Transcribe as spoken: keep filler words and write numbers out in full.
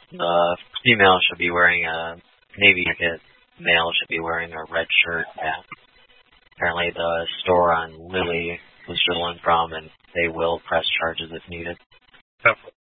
The female should be wearing a navy jacket. Male should be wearing a red shirt. Yeah. Apparently the store on Lily was stolen from, and they will press charges if needed.